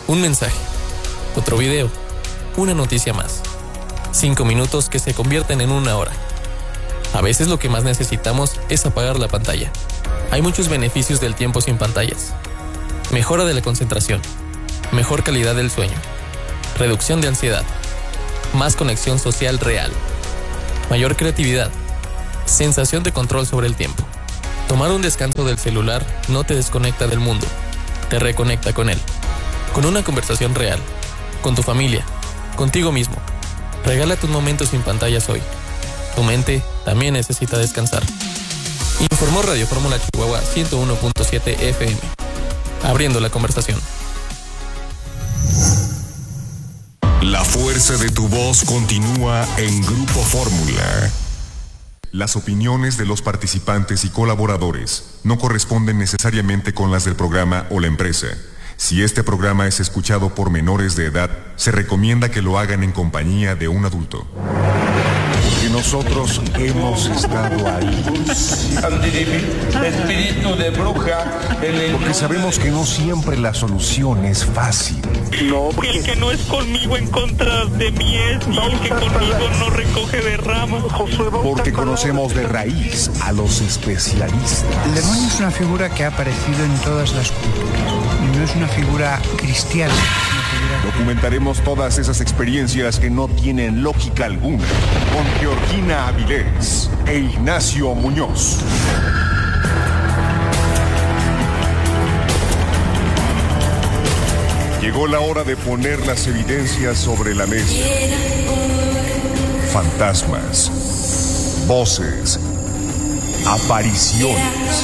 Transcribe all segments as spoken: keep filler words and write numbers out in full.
Un mensaje, otro video, una noticia más. Cinco minutos que se convierten en una hora. A veces lo que más necesitamos es apagar la pantalla. Hay muchos beneficios del tiempo sin pantallas. Mejora de la concentración, mejor calidad del sueño, reducción de ansiedad, más conexión social real, mayor creatividad, sensación de control sobre el tiempo. Tomar un descanso del celular no te desconecta del mundo, te reconecta con él. Con una conversación real, con tu familia, contigo mismo. Regálate un momento sin pantallas hoy. Tu mente también necesita descansar. Informó Radio Fórmula Chihuahua ciento uno punto siete F M. Abriendo la conversación. La fuerza de tu voz continúa en Grupo Fórmula. Las opiniones de los participantes y colaboradores no corresponden necesariamente con las del programa o la empresa. Si este programa es escuchado por menores de edad, se recomienda que lo hagan en compañía de un adulto. Porque nosotros hemos estado ahí. Espíritu de bruja. Porque sabemos que no siempre la solución es fácil. No, porque el que no es conmigo en contra de mí es, y el que conmigo no recoge de ramas. Porque conocemos de raíz a los especialistas. El demonio es una figura que ha aparecido en todas las culturas. Y no es una figura cristiana. Es una figura... Documentaremos todas esas experiencias que no tienen lógica alguna con Georgina Avilés e Ignacio Muñoz. Llegó la hora de poner las evidencias sobre la mesa. Fantasmas, voces, apariciones,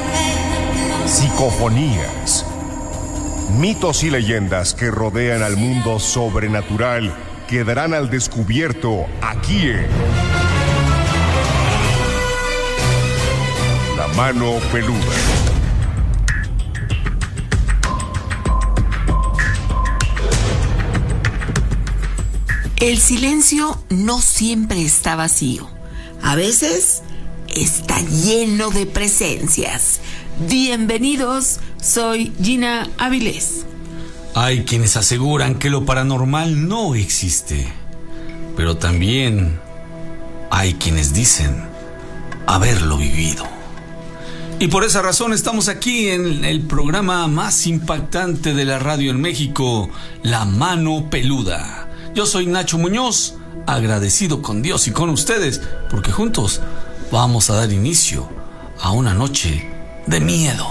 psicofonías, mitos y leyendas que rodean al mundo sobrenatural quedarán al descubierto aquí en La Mano Peluda. El silencio no siempre está vacío. A veces está lleno de presencias. Bienvenidos, soy Gina Avilés. Hay quienes aseguran que lo paranormal no existe, pero también hay quienes dicen haberlo vivido. Y por esa razón estamos aquí en el programa más impactante de la radio en México, La Mano Peluda. Yo soy Nacho Muñoz, agradecido con Dios y con ustedes, porque juntos vamos a dar inicio a una noche de miedo.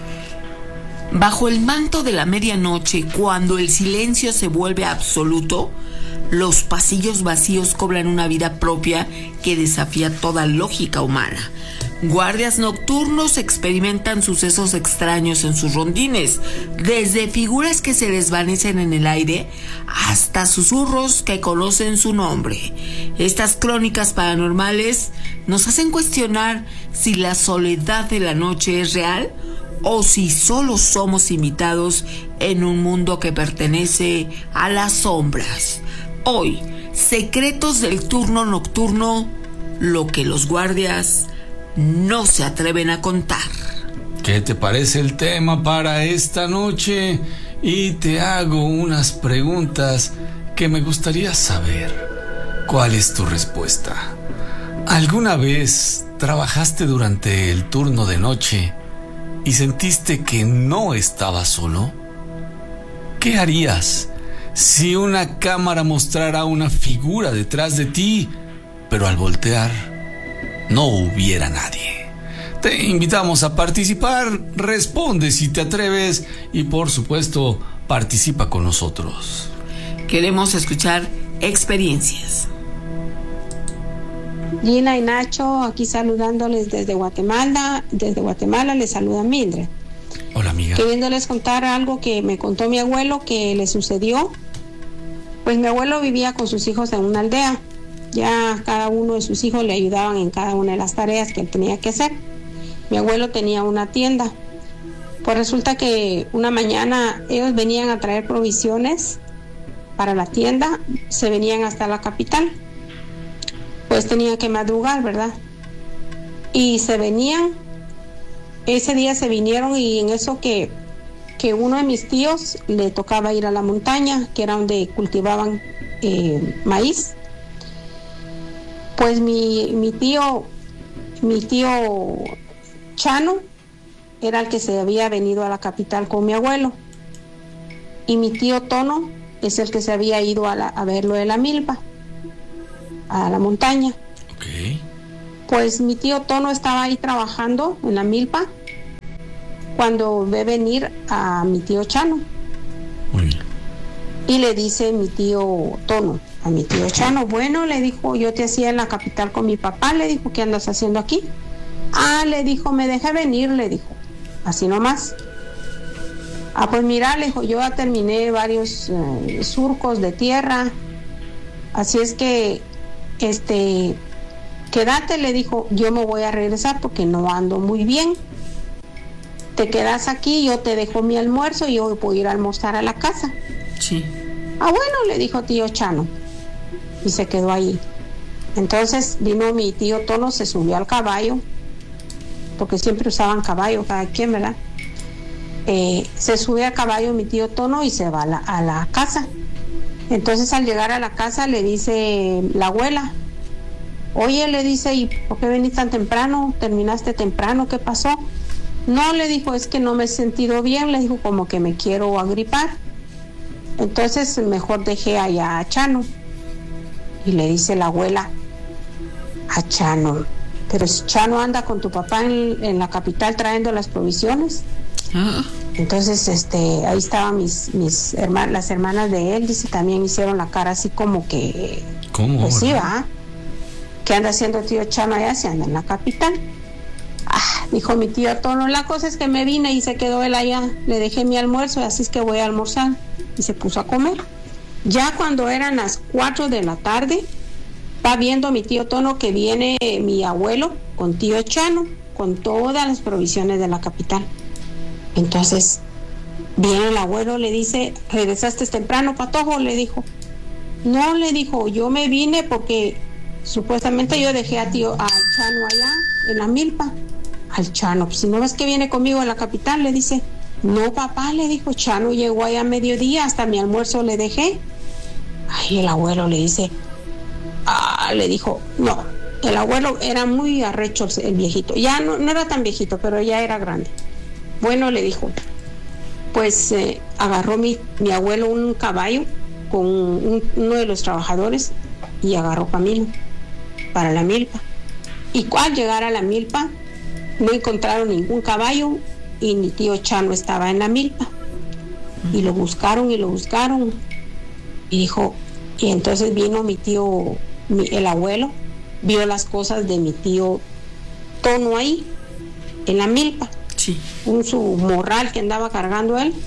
Bajo el manto de la medianoche, cuando el silencio se vuelve absoluto, los pasillos vacíos cobran una vida propia que desafía toda lógica humana. Guardias nocturnos experimentan sucesos extraños en sus rondines, desde figuras que se desvanecen en el aire hasta susurros que conocen su nombre. Estas crónicas paranormales nos hacen cuestionar si la soledad de la noche es real o si solo somos imitados en un mundo que pertenece a las sombras. Hoy, secretos del turno nocturno, lo que los guardias no se atreven a contar. ¿Qué te parece el tema para esta noche? Y te hago unas preguntas que me gustaría saber. ¿Cuál es tu respuesta? ¿Alguna vez trabajaste durante el turno de noche y sentiste que no estabas solo? ¿Qué harías si una cámara mostrara una figura detrás de ti, pero al voltear no hubiera nadie? Te invitamos a participar, responde si te atreves y por supuesto participa con nosotros. Queremos escuchar experiencias. Gina y Nacho, aquí saludándoles desde Guatemala. Desde Guatemala les saluda Mildred. Hola, amiga. Queriéndoles contar algo que me contó mi abuelo que le sucedió. Pues mi abuelo vivía con sus hijos en una aldea. Ya cada uno de sus hijos le ayudaban en cada una de las tareas que él tenía que hacer. Mi abuelo tenía una tienda. Pues resulta que una mañana ellos venían a traer provisiones para la tienda. Se venían hasta la capital. Pues tenían que madrugar, ¿verdad? Y se venían. Ese día se vinieron y en eso que que uno de mis tíos le tocaba ir a la montaña, que era donde cultivaban eh, maíz. Pues mi, mi tío, mi tío Chano era el que se había venido a la capital con mi abuelo. Y mi tío Tono es el que se había ido a, la, a ver lo de la milpa, a la montaña. Okay. Pues mi tío Tono estaba ahí trabajando en la milpa cuando ve venir a mi tío Chano. Muy bien. Y le dice mi tío Tono a mi tío Chano, bueno, le dijo, yo te hacía en la capital con mi papá, le dijo, ¿qué andas haciendo aquí? Ah, le dijo, me dejé venir, le dijo, así nomás. Ah, pues mira, le dijo, yo ya terminé varios eh, surcos de tierra, así es que, este, quédate, le dijo, yo me voy a regresar porque no ando muy bien. Te quedas aquí, yo te dejo mi almuerzo y yo voy a ir a almorzar a la casa. Sí. Ah, bueno, le dijo tío Chano. Y se quedó ahí. Entonces vino mi tío Tono, se subió al caballo, porque siempre usaban caballo cada quien, ¿verdad? Eh, se sube al caballo mi tío Tono y se va a la, a la casa. Entonces al llegar a la casa le dice la abuela, oye, le dice, ¿y por qué venís tan temprano? ¿Terminaste temprano? ¿Qué pasó? No, le dijo, es que no me he sentido bien, le dijo, como que me quiero agripar. Entonces mejor dejé allá a Chano. Y le dice la abuela a Chano, pero si Chano anda con tu papá en, en la capital trayendo las provisiones. Ah. Entonces este ahí estaban mis, mis hermanas, las hermanas de él, dice, también hicieron la cara así como que, ¿cómo? Pues sí, va. ¿Qué anda haciendo tío Chano allá? Se anda en la capital. Ah, dijo mi tío Tono, la cosa es que me vine y se quedó él allá, le dejé mi almuerzo, así es que voy a almorzar. Y se puso a comer. Ya cuando eran las cuatro de la tarde, va viendo mi tío Tono que viene mi abuelo con tío Chano, con todas las provisiones de la capital. Entonces, viene el abuelo, le dice, ¿regresaste temprano, Patojo? Le dijo. No, le dijo, yo me vine porque supuestamente yo dejé a tío, a Chano allá, en la milpa. Al Chano, pues si no ves que viene conmigo a la capital, le dice. No, papá, le dijo, Chano llegó allá a mediodía, hasta mi almuerzo le dejé. Ay, el abuelo le dice, ah, le dijo, no, el abuelo era muy arrecho el viejito, ya no, no era tan viejito, pero ya era grande. Bueno, le dijo, pues eh, agarró mi, mi abuelo un caballo con un, uno de los trabajadores y agarró camino para la milpa. Y al llegar a la milpa, no encontraron ningún caballo y mi tío Chano estaba en la milpa. Y lo buscaron y lo buscaron. Y dijo, y entonces vino mi tío, mi, el abuelo, vio las cosas de mi tío Tono ahí, en la milpa. Sí. Un su morral que andaba cargando él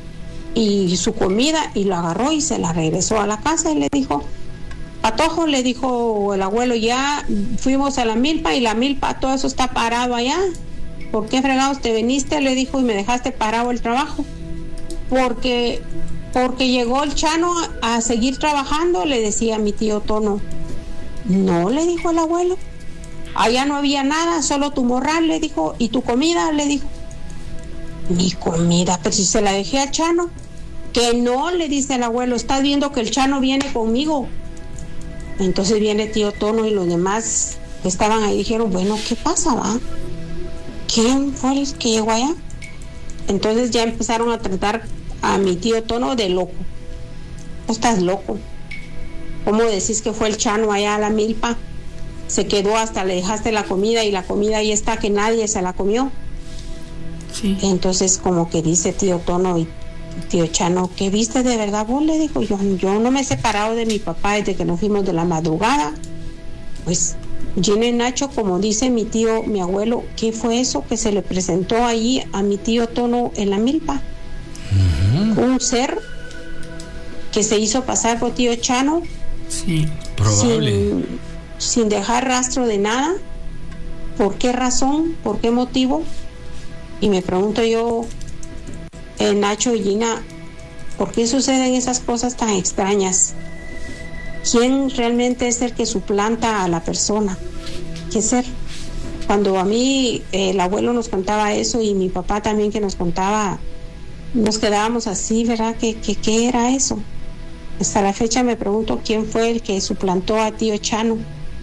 y su comida, y lo agarró y se la regresó a la casa y le dijo, Patojo, le dijo el abuelo, ya fuimos a la milpa y la milpa, todo eso está parado allá. ¿Por qué fregados te viniste? Le dijo, y me dejaste parado el trabajo. Porque, porque llegó el Chano a, a seguir trabajando, le decía mi tío Tono. No, le dijo el abuelo. Allá no había nada, solo tu morral, le dijo, y tu comida, le dijo. Mi comida, pero si se la dejé a Chano. Que no, le dice el abuelo, estás viendo que el Chano viene conmigo. Entonces viene tío Tono y los demás que estaban ahí dijeron, bueno, ¿qué pasa, va? ¿Quién fue el que llegó allá? Entonces ya empezaron a tratar a mi tío Tono de loco. ¿No estás loco? ¿Cómo decís que fue el Chano allá a la milpa? Se quedó hasta le dejaste la comida y la comida ahí está que nadie se la comió. Sí. Entonces como que dice tío Tono y tío Chano, ¿qué viste de verdad vos? Le dijo, yo, yo no me he separado de mi papá desde que nos fuimos de la madrugada. Pues Gine Nacho, como dice mi tío, mi abuelo, ¿qué fue eso que se le presentó allí a mi tío Tono en la milpa? Uh-huh. Un ser que se hizo pasar por tío Chano. Sí, probable. Sin, sin dejar rastro de nada. ¿Por qué razón? ¿Por qué motivo? Y me pregunto yo, eh, Nacho y Gina, ¿por qué suceden esas cosas tan extrañas? ¿Quién realmente es el que suplanta a la persona? ¿Qué ser? Cuando a mí eh, el abuelo nos contaba eso y mi papá también que nos contaba nos quedábamos así, ¿verdad? ¿Qué, qué, qué era eso? Hasta la fecha me pregunto quién fue el que suplantó a tío Chano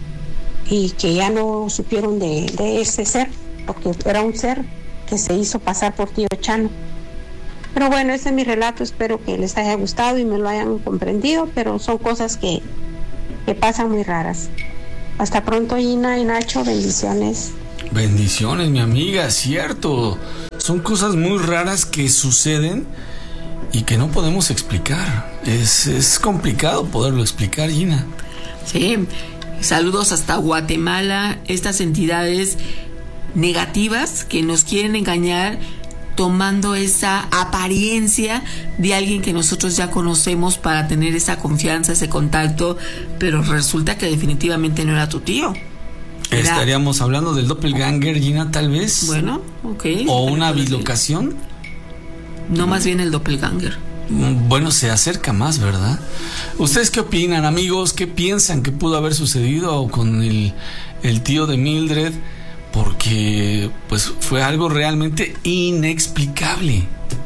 y que ya no supieron de, de ese ser, porque era un ser que se hizo pasar por tío Chano. Pero bueno, ese es mi relato, espero que les haya gustado y me lo hayan comprendido, pero son cosas que, que pasan muy raras. Hasta pronto, Gina y Nacho, bendiciones. Bendiciones, mi amiga, cierto. Son cosas muy raras que suceden y que no podemos explicar. Es, es complicado poderlo explicar, Gina. Sí, saludos hasta Guatemala, estas entidades negativas que nos quieren engañar tomando esa apariencia de alguien que nosotros ya conocemos para tener esa confianza, ese contacto, pero resulta que definitivamente no era tu tío. Era... ¿Estaríamos hablando del doppelganger, Gina, tal vez? Bueno, ok. ¿O una bilocación? No, más bien el doppelganger. Bueno, se acerca más, ¿verdad? ¿Ustedes qué opinan, amigos? ¿Qué piensan que pudo haber sucedido con el, el tío de Mildred? Porque pues fue algo realmente inexplicable.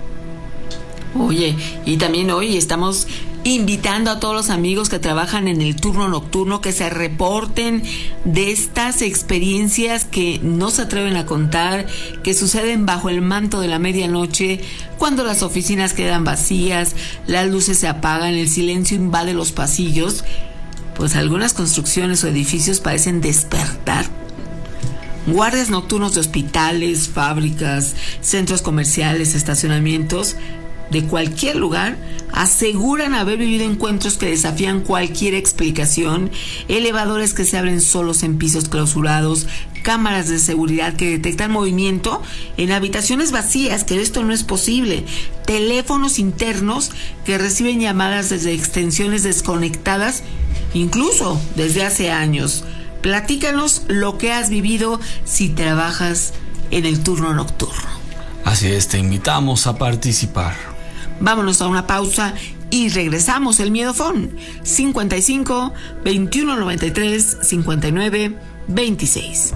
Oye, y también hoy estamos invitando a todos los amigos que trabajan en el turno nocturno que se reporten de estas experiencias que no se atreven a contar, que suceden bajo el manto de la medianoche, cuando las oficinas quedan vacías, las luces se apagan, el silencio invade los pasillos, pues algunas construcciones o edificios parecen despertar. Guardias nocturnos de hospitales, fábricas, centros comerciales, estacionamientos, de cualquier lugar, aseguran haber vivido encuentros que desafían cualquier explicación, elevadores que se abren solos en pisos clausurados, cámaras de seguridad que detectan movimiento en habitaciones vacías, que esto no es posible, teléfonos internos que reciben llamadas desde extensiones desconectadas, incluso desde hace años. Platícanos lo que has vivido si trabajas en el turno nocturno. Así es, te invitamos a participar. Vámonos a una pausa y regresamos. El Miedofón cincuenta y cinco, veintiuno noventa y tres, cincuenta y nueve, veintiséis.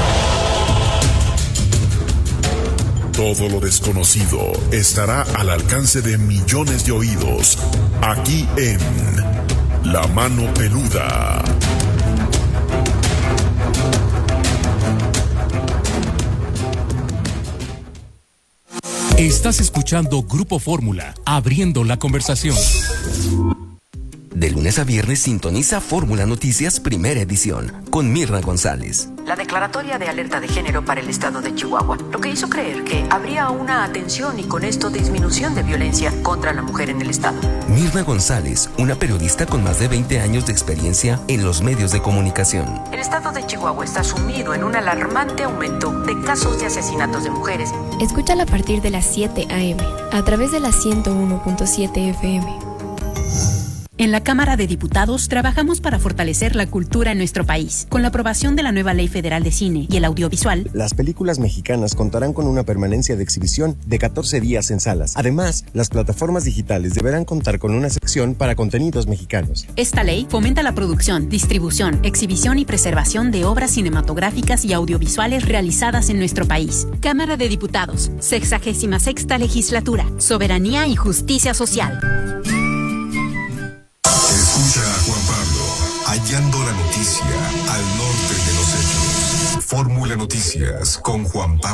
Todo lo desconocido estará al alcance de millones de oídos, aquí en La Mano Peluda. Estás escuchando Grupo Fórmula, abriendo la conversación. De lunes a viernes sintoniza Fórmula Noticias Primera Edición con Mirna González. La declaratoria de alerta de género para el estado de Chihuahua, lo que hizo creer que habría una atención y con esto disminución de violencia contra la mujer en el estado. Mirna González, una periodista con más de veinte años de experiencia en los medios de comunicación. El estado de Chihuahua está sumido en un alarmante aumento de casos de asesinatos de mujeres. Escúchala a partir de las siete a eme a través de la ciento uno punto siete efe eme. En la Cámara de Diputados trabajamos para fortalecer la cultura en nuestro país. Con la aprobación de la nueva Ley Federal de Cine y el Audiovisual, las películas mexicanas contarán con una permanencia de exhibición de catorce días en salas. Además, las plataformas digitales deberán contar con una sección para contenidos mexicanos. Esta ley fomenta la producción, distribución, exhibición y preservación de obras cinematográficas y audiovisuales realizadas en nuestro país. Cámara de Diputados, sexagésima sexta legislatura, soberanía y justicia social. Escucha a Juan Pablo, hallando la noticia al norte de los hechos. Fórmula Noticias con Juan Pablo.